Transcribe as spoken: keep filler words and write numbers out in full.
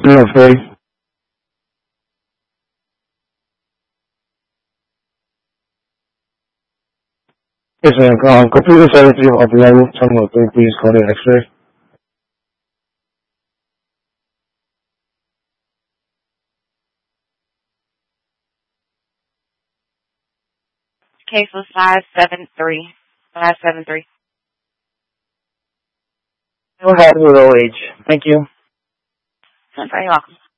three oh three. Yes, ma'am. Um, complete the seventy of the level. Terminal three, please call the X-ray. Case was five seven three. five seven three. Go ahead with O H. Thank you. Very welcome.